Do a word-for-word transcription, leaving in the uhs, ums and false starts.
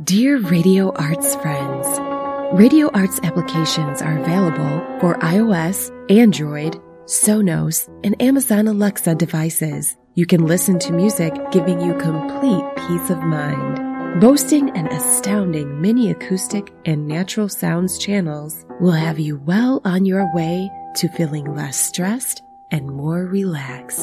Dear Radio Arts friends, Radio Arts applications are available for iOS, Android, Sonos, and Amazon Alexa devices. You can listen to music giving you complete peace of mind. Boasting an astounding mini acoustic and natural sounds channels will have you well on your way to feeling less stressed and more relaxed.